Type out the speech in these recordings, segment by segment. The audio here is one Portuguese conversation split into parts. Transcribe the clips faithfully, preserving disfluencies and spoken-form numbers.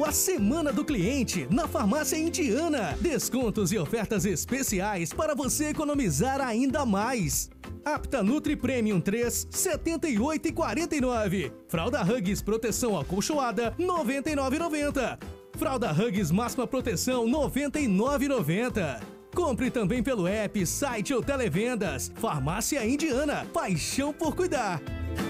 a Semana do Cliente na Farmácia Indiana. Descontos e ofertas especiais para você economizar ainda mais. Apta Nutri Premium três, setenta e oito e quarenta e nove. Fralda Huggies Proteção Acolchoada, noventa e nove e noventa. Fralda Huggies Máxima Proteção, noventa e nove e noventa. Compre também pelo app, site ou televendas. Farmácia Indiana, paixão por cuidar.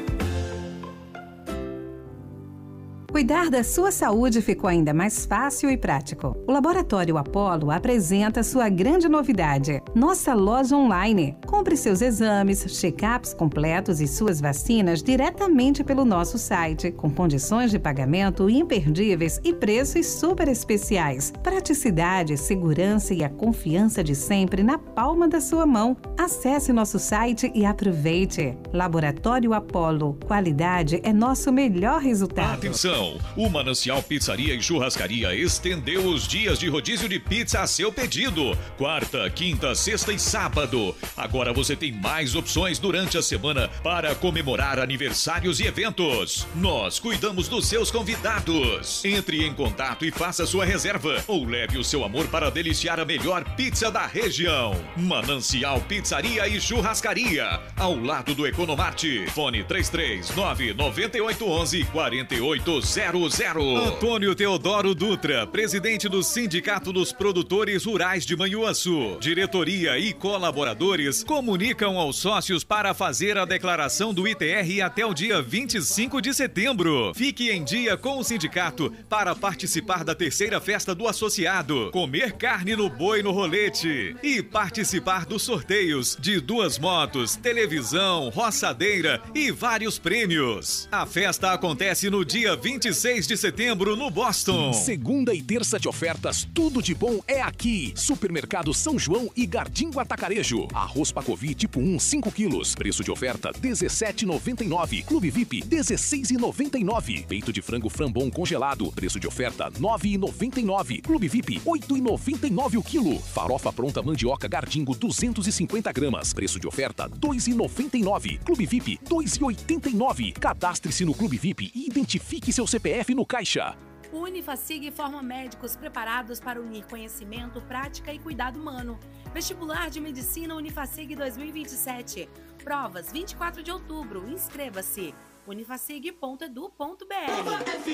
Cuidar da sua saúde ficou ainda mais fácil e prático. O Laboratório Apollo apresenta sua grande novidade, nossa loja online. Compre seus exames, check-ups completos e suas vacinas diretamente pelo nosso site, com condições de pagamento imperdíveis e preços super especiais. Praticidade, segurança e a confiança de sempre na palma da sua mão. Acesse nosso site e aproveite. Laboratório Apollo, qualidade é nosso melhor resultado. Atenção! O Manancial Pizzaria e Churrascaria estendeu os dias de rodízio de pizza a seu pedido. Quarta, quinta, sexta e sábado. Agora você tem mais opções durante a semana para comemorar aniversários e eventos. Nós cuidamos dos seus convidados. Entre em contato e faça sua reserva ou leve o seu amor para deliciar a melhor pizza da região. Manancial Pizzaria e Churrascaria, ao lado do Economarte. Fone três três nove, nove oito um um, quatro oito zero zero. Antônio Teodoro Dutra, presidente do Sindicato dos Produtores Rurais de Manhuaçu. Diretoria e colaboradores comunicam aos sócios para fazer a declaração do I T R até o dia vinte e cinco de setembro. Fique em dia com o sindicato para participar da terceira festa do associado, comer carne no boi no rolete e participar dos sorteios de duas motos, televisão, roçadeira e vários prêmios. A festa acontece no dia vinte e seis de setembro no Boston. Segunda e terça de ofertas, tudo de bom é aqui. Supermercado São João e Gardinho Atacarejo. Arroz Pacovi tipo um, cinco quilos. Preço de oferta dezessete reais e noventa e nove centavos. Clube V I P dezesseis reais e noventa e nove centavos. Peito de frango Frambon congelado. Preço de oferta nove reais e noventa e nove centavos. Clube V I P oito reais e noventa e nove centavos o quilo. Farofa pronta mandioca Gardingo duzentos e cinquenta gramas. Preço de oferta dois reais e noventa e nove centavos. Clube V I P dois reais e oitenta e nove centavos. Cadastre-se no Clube V I P e identifique seu C P F no caixa. O Unifacig forma médicos preparados para unir conhecimento, prática e cuidado humano. Vestibular de Medicina Unifacig dois mil e vinte e sete. Provas vinte e quatro de outubro. Inscreva-se. unifacig ponto edu ponto br.